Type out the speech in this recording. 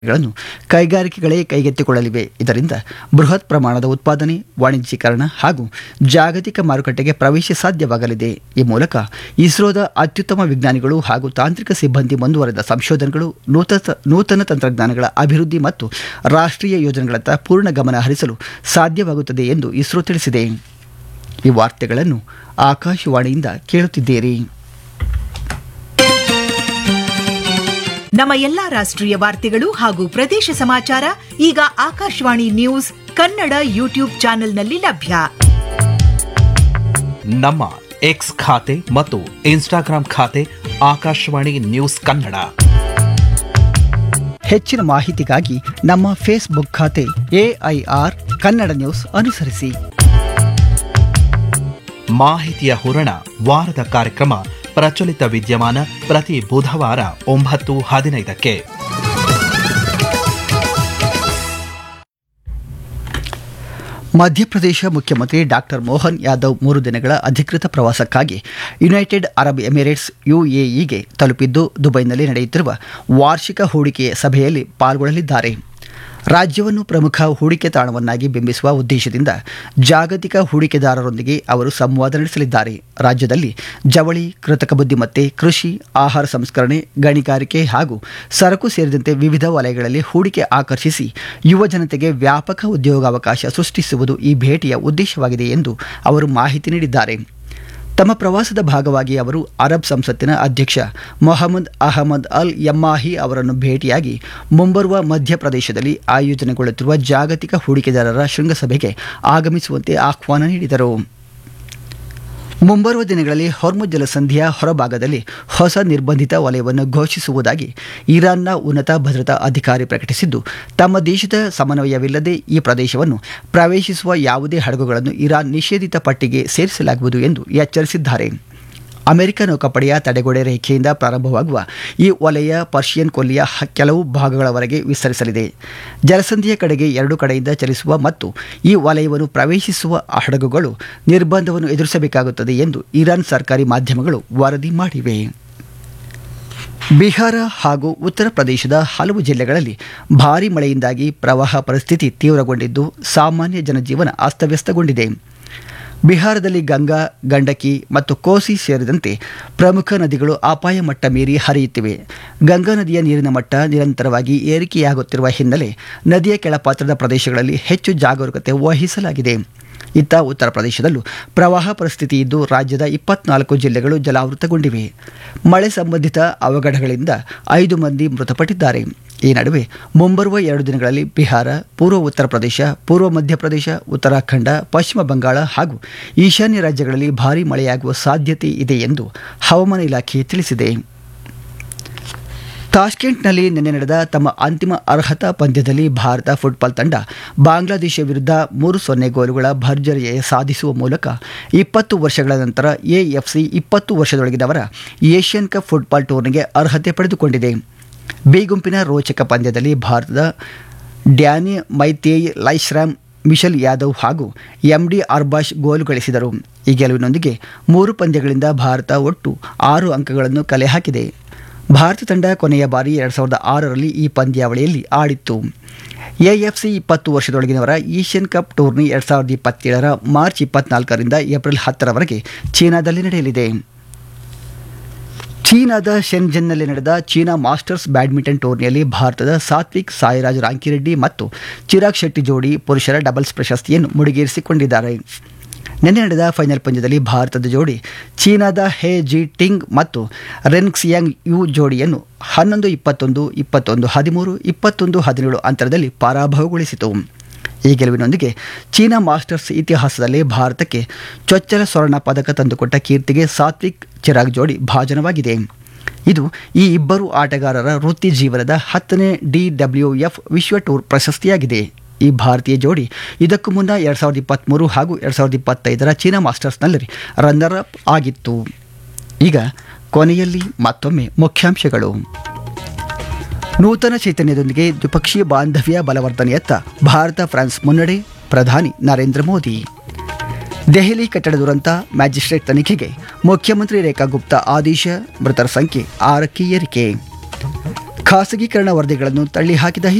ಗಳನ್ನು ಕೈಗಾರಿಕೆಗಳೇ ಕೈಗೆತ್ತಿಕೊಳ್ಳಲಿವೆ. ಇದರಿಂದ ಬೃಹತ್ ಪ್ರಮಾಣದ ಉತ್ಪಾದನೆ, ವಾಣಿಜ್ಯೀಕರಣ ಹಾಗೂ ಜಾಗತಿಕ ಮಾರುಕಟ್ಟೆಗೆ ಪ್ರವೇಶ ಸಾಧ್ಯವಾಗಲಿದೆ. ಈ ಮೂಲಕ ಇಸ್ರೋದ ಅತ್ಯುತ್ತಮ ವಿಜ್ಞಾನಿಗಳು ಹಾಗೂ ತಾಂತ್ರಿಕ ಸಿಬ್ಬಂದಿ ಮುಂದುವರೆದ ಸಂಶೋಧನೆಗಳು, ನೂತನ ತಂತ್ರಜ್ಞಾನಗಳ ಅಭಿವೃದ್ಧಿ ಮತ್ತು ರಾಷ್ಟ್ರೀಯ ಯೋಜನೆಗಳತ್ತ ಪೂರ್ಣ ಗಮನ ಹರಿಸಲು ಸಾಧ್ಯವಾಗುತ್ತದೆ ಎಂದು ಇಸ್ರೋ ತಿಳಿಸಿದೆ. ಈ ವಾರ್ತೆಗಳನ್ನು ಆಕಾಶವಾಣಿಯಿಂದ ಕೇಳುತ್ತಿದ್ದೀರಿ. ನಮ್ಮ ಎಲ್ಲಾ ರಾಷ್ಟ್ರೀಯ ವಾರ್ತೆಗಳು ಹಾಗೂ ಪ್ರದೇಶ ಸಮಾಚಾರ ಈಗ ಆಕಾಶವಾಣಿ ನ್ಯೂಸ್ ಕನ್ನಡ ಯೂಟ್ಯೂಬ್ ಚಾನೆಲ್ನಲ್ಲಿ ಲಭ್ಯ. ನಮ್ಮ ಎಕ್ಸ್ ಖಾತೆ ಮತ್ತು ಇನ್ಸ್ಟಾಗ್ರಾಂ ಖಾತೆ ಆಕಾಶವಾಣಿ ನ್ಯೂಸ್ ಕನ್ನಡ. ಹೆಚ್ಚಿನ ಮಾಹಿತಿಗಾಗಿ ನಮ್ಮ ಫೇಸ್ಬುಕ್ ಖಾತೆ AIR ಕನ್ನಡ ನ್ಯೂಸ್ ಅನುಸರಿಸಿ. ಮಾಹಿತಿಯ ಹೂರಣ ವಾರದ ಕಾರ್ಯಕ್ರಮ ಪ್ರಚಲಿತ ವಿದ್ಯಮಾನ ಪ್ರತಿ ಬುಧವಾರ 9:15ಕ್ಕೆ. ಮಧ್ಯಪ್ರದೇಶ ಮುಖ್ಯಮಂತ್ರಿ ಡಾಕ್ಟರ್ ಮೋಹನ್ ಯಾದವ್ 3 ದಿನಗಳ ಅಧಿಕೃತ ಪ್ರವಾಸಕ್ಕಾಗಿ ಯುನೈಟೆಡ್ ಅರಬ್ ಎಮಿರೇಟ್ಸ್ UAEಗೆ ತಲುಪಿದ್ದು, ದುಬೈನಲ್ಲಿ ನಡೆಯುತ್ತಿರುವ ವಾರ್ಷಿಕ ಹೂಡಿಕೆ ಸಭೆಯಲ್ಲಿ ಪಾಲ್ಗೊಳ್ಳಲಿದ್ದಾರೆ. ರಾಜ್ಯವನ್ನು ಪ್ರಮುಖ ಹೂಡಿಕೆ ತಾಣವನ್ನಾಗಿ ಬಿಂಬಿಸುವ ಉದ್ದೇಶದಿಂದ ಜಾಗತಿಕ ಹೂಡಿಕೆದಾರರೊಂದಿಗೆ ಅವರು ಸಂವಾದ ನಡೆಸಲಿದ್ದಾರೆ. ರಾಜ್ಯದಲ್ಲಿ ಜವಳಿ, ಕೃತಕ ಬುದ್ಧಿಮತ್ತೆ, ಕೃಷಿ, ಆಹಾರ ಸಂಸ್ಕರಣೆ, ಗಣಿಗಾರಿಕೆ ಹಾಗೂ ಸರಕು ಸೇರಿದಂತೆ ವಿವಿಧ ವಲಯಗಳಲ್ಲಿ ಹೂಡಿಕೆ ಆಕರ್ಷಿಸಿ ಯುವ ಜನತೆಗೆ ವ್ಯಾಪಕ ಉದ್ಯೋಗಾವಕಾಶ ಸೃಷ್ಟಿಸುವುದು ಈ ಭೇಟಿಯ ಉದ್ದೇಶವಾಗಿದೆ ಎಂದು ಅವರು ಮಾಹಿತಿ ನೀಡಿದ್ದಾರೆ. ತಮ್ಮ ಪ್ರವಾಸದ ಭಾಗವಾಗಿ ಅವರು ಅರಬ್ ಸಂಸತ್ತಿನ ಅಧ್ಯಕ್ಷ ಮೊಹಮ್ಮದ್ ಅಹಮದ್ ಅಲ್ ಯಮ್ಮಾಹಿ ಅವರನ್ನು ಭೇಟಿಯಾಗಿ ಮುಂಬರುವ ಮಧ್ಯಪ್ರದೇಶದಲ್ಲಿ ಆಯೋಜನೆಗೊಳ್ಳುತ್ತಿರುವ ಜಾಗತಿಕ ಹೂಡಿಕೆದಾರರ ಶೃಂಗಸಭೆಗೆ ಆಗಮಿಸುವಂತೆ ಆಹ್ವಾನ ನೀಡಿದರು. ಮುಂಬರುವ ದಿನಗಳಲ್ಲಿ ಹೊರ್ಮುಜ್ ಜಲಸಂಧಿಯ ಹೊರಭಾಗದಲ್ಲಿ ಹೊಸ ನಿರ್ಬಂಧಿತ ವಲಯವನ್ನು ಘೋಷಿಸುವುದಾಗಿ ಇರಾನ್ನ ಉನ್ನತ ಭದ್ರತಾ ಅಧಿಕಾರಿ ಪ್ರಕಟಿಸಿದ್ದು, ತಮ್ಮ ದೇಶದ ಸಮನ್ವಯವಿಲ್ಲದೆ ಈ ಪ್ರದೇಶವನ್ನು ಪ್ರವೇಶಿಸುವ ಯಾವುದೇ ಹಡಗುಗಳನ್ನು ಇರಾನ್ ನಿಷೇಧಿತ ಪಟ್ಟಿಗೆ ಸೇರಿಸಲಾಗುವುದು ಎಂದು ಎಚ್ಚರಿಸಿದ್ದಾರೆ. ಅಮೆರಿಕ ನೌಕಾಪಡೆಯ ತಡೆಗೋಡೆ ರೇಖೆಯಿಂದ ಪ್ರಾರಂಭವಾಗುವ ಈ ವಲಯ ಪರ್ಷಿಯನ್ ಕೊಲ್ಲಿಯ ಕೆಲವು ಭಾಗಗಳವರೆಗೆ ವಿಸ್ತರಿಸಲಿದೆ. ಜಲಸಂಧಿಯ ಕಡೆಗೆ 2 ಕಡೆಯಿಂದ ಚಲಿಸುವ ಮತ್ತು ಈ ವಲಯವನ್ನು ಪ್ರವೇಶಿಸುವ ಹಡಗುಗಳು ನಿರ್ಬಂಧವನ್ನು ಎದುರಿಸಬೇಕಾಗುತ್ತದೆ ಎಂದು ಇರಾನ್ ಸರ್ಕಾರಿ ಮಾಧ್ಯಮಗಳು ವರದಿ ಮಾಡಿವೆ. ಬಿಹಾರ ಹಾಗೂ ಉತ್ತರ ಪ್ರದೇಶದ ಹಲವು ಜಿಲ್ಲೆಗಳಲ್ಲಿ ಭಾರೀ ಮಳೆಯಿಂದಾಗಿ ಪ್ರವಾಹ ಪರಿಸ್ಥಿತಿ ತೀವ್ರಗೊಂಡಿದ್ದು, ಸಾಮಾನ್ಯ ಜನಜೀವನ ಅಸ್ತವ್ಯಸ್ತಗೊಂಡಿದೆ. ಬಿಹಾರದಲ್ಲಿ ಗಂಗಾ, ಗಂಡಕಿ ಮತ್ತು ಕೋಸಿ ಸೇರಿದಂತೆ ಪ್ರಮುಖ ನದಿಗಳು ಅಪಾಯ ಮಟ್ಟ ಮೀರಿ ಹರಿಯುತ್ತಿವೆ. ಗಂಗಾ ನದಿಯ ನೀರಿನ ಮಟ್ಟ ನಿರಂತರವಾಗಿ ಏರಿಕೆಯಾಗುತ್ತಿರುವ ಹಿನ್ನೆಲೆ ನದಿಯ ಕೆಳಪಾತ್ರದ ಪ್ರದೇಶಗಳಲ್ಲಿ ಹೆಚ್ಚು ಜಾಗರೂಕತೆ ವಹಿಸಲಾಗಿದೆ. ಇತ್ತ ಉತ್ತರ ಪ್ರದೇಶದಲ್ಲೂ ಪ್ರವಾಹ ಪರಿಸ್ಥಿತಿ ಇದ್ದು, ರಾಜ್ಯದ 24 ಜಿಲ್ಲೆಗಳು ಜಲಾವೃತಗೊಂಡಿವೆ. ಮಳೆ ಸಂಬಂಧಿತ ಅವಘಡಗಳಿಂದ 5 ಮಂದಿ ಮೃತಪಟ್ಟಿದ್ದಾರೆ. ಈ ನಡುವೆ ಮುಂಬರುವ 2 ದಿನಗಳಲ್ಲಿ ಬಿಹಾರ, ಪೂರ್ವ ಉತ್ತರ ಪ್ರದೇಶ, ಪೂರ್ವ ಮಧ್ಯಪ್ರದೇಶ, ಉತ್ತರಾಖಂಡ, ಪಶ್ಚಿಮ ಬಂಗಾಳ ಹಾಗೂ ಈಶಾನ್ಯ ರಾಜ್ಯಗಳಲ್ಲಿ ಭಾರೀ ಮಳೆಯಾಗುವ ಸಾಧ್ಯತೆ ಇದೆ ಎಂದು ಹವಾಮಾನ ಇಲಾಖೆ ತಿಳಿಸಿದೆ. ತಾಷ್ಕೆಂಟ್ನಲ್ಲಿ ನಿನ್ನೆ ನಡೆದ ತಮ್ಮ ಅಂತಿಮ ಅರ್ಹತಾ ಪಂದ್ಯದಲ್ಲಿ ಭಾರತ ಫುಟ್ಬಾಲ್ ತಂಡ ಬಾಂಗ್ಲಾದೇಶ ವಿರುದ್ಧ 3-0 ಗೋಲುಗಳ ಭರ್ಜರಿ ಜಯ ಸಾಧಿಸುವ ಮೂಲಕ 20 ವರ್ಷಗಳ ನಂತರ AFC 20 ವರ್ಷದೊಳಗಿನವರ ಏಷ್ಯನ್ ಕಪ್ ಫುಟ್ಬಾಲ್ ಟೂರ್ನಿಗೆ ಅರ್ಹತೆ ಪಡೆದುಕೊಂಡಿದೆ. ಬಿ ಗುಂಪಿನ ರೋಚಕ ಪಂದ್ಯದಲ್ಲಿ ಭಾರತದ ಡ್ಯಾನಿ ಮೈತೇಯಿ, ಲೈಶ್ರಾಮ್, ಮಿಶೆಲ್ ಯಾದವ್ ಹಾಗೂ MD ಅರ್ಬಾಷ್ ಗೋಲು ಗಳಿಸಿದರು. ಈ ಗೆಲುವಿನೊಂದಿಗೆ 3 ಪಂದ್ಯಗಳಿಂದ ಭಾರತ ಒಟ್ಟು 6 ಅಂಕಗಳನ್ನು ಕಲೆ ಹಾಕಿದೆ. ಭಾರತ ತಂಡ ಕೊನೆಯ ಬಾರಿ 2006ರಲ್ಲಿ ಈ ಪಂದ್ಯಾವಳಿಯಲ್ಲಿ ಆಡಿತ್ತು. AFC 20 ವರ್ಷದೊಳಗಿನವರ Asian cup tourney 2027ರ March 24ರಿಂದ April 10ರವರೆಗೆ ಚೀನಾದಲ್ಲಿ ನಡೆಯಲಿದೆ. ಚೀನಾದ ಶೆನ್ಜೆನ್ನಲ್ಲಿ ನಡೆದ ಚೀನಾ ಮಾಸ್ಟರ್ಸ್ ಬ್ಯಾಡ್ಮಿಂಟನ್ ಟೂರ್ನಿಯಲ್ಲಿ ಭಾರತದ ಸಾತ್ವಿಕ್ ಸಾಯಿರಾಜ್ ರಾಂಕಿರೆಡ್ಡಿ ಮತ್ತು ಚಿರಾಗ್ ಶೆಟ್ಟಿ ಜೋಡಿ ಪುರುಷರ ಡಬಲ್ಸ್ ಪ್ರಶಸ್ತಿಯನ್ನು ಮುಡಿಗೇರಿಸಿಕೊಂಡಿದ್ದಾರೆ. ನಿನ್ನೆ ನಡೆದ ಫೈನಲ್ ಪಂದ್ಯದಲ್ಲಿ ಭಾರತದ ಜೋಡಿ ಚೀನಾದ ಹೆ ಜಿ ಟಿಂಗ್ ಮತ್ತು ರೆನ್ಕ್ಸಿಯಾಂಗ್ ಯು ಜೋಡಿಯನ್ನು 11-21, 21-13, 21-17 ಅಂತರದಲ್ಲಿ ಪರಾಭವಗೊಳಿಸಿತು. ಈ ಗೆಲುವಿನೊಂದಿಗೆ ಚೀನಾ ಮಾಸ್ಟರ್ಸ್ ಇತಿಹಾಸದಲ್ಲೇ ಭಾರತಕ್ಕೆ ಚೊಚ್ಚಲ ಸ್ವರ್ಣ ಪದಕ ತಂದುಕೊಟ್ಟ ಕೀರ್ತಿಗೆ ಸಾತ್ವಿಕ್ ಚಿರಾಗ್ ಜೋಡಿ ಭಾಜನವಾಗಿದೆ. ಇದು ಈ ಇಬ್ಬರು ಆಟಗಾರರ ವೃತ್ತಿ ಜೀವನದ 10ನೇ DWF ವಿಶ್ವ ಟೂರ್ ಪ್ರಶಸ್ತಿಯಾಗಿದೆ. ಈ ಭಾರತೀಯ ಜೋಡಿ ಇದಕ್ಕೂ ಮುನ್ನ 2023 ಹಾಗೂ 2025ರ ಚೀನಾ ಮಾಸ್ಟರ್ಸ್ನಲ್ಲಿ ರನ್ನರ್ ಅಪ್ ಆಗಿತ್ತು. ಈಗ ಕೊನೆಯಲ್ಲಿ ಮತ್ತೊಮ್ಮೆ ಮುಖ್ಯಾಂಶಗಳು. ನೂತನ ಚೈತನ್ಯದೊಂದಿಗೆ ದ್ವಿಪಕ್ಷೀಯ ಬಾಂಧವ್ಯ ಬಲವರ್ಧನೆಯತ್ತ ಭಾರತ ಫ್ರಾನ್ಸ್ ಮುನ್ನಡೆ, ಪ್ರಧಾನಿ ನರೇಂದ್ರ ಮೋದಿ. ದೆಹಲಿ ಕಟ್ಟಡ ದುರಂತ, ಮ್ಯಾಜಿಸ್ಟ್ರೇಟ್ ತನಿಖೆಗೆ ಮುಖ್ಯಮಂತ್ರಿ ರೇಖಾ ಗುಪ್ತಾ ಆದೇಶ, ಮೃತರ ಸಂಖ್ಯೆ 6ಕ್ಕೆ ಏರಿಕೆ. ಖಾಸಗೀಕರಣ ವರದಿಗಳನ್ನು ತಳ್ಳಿಹಾಕಿದ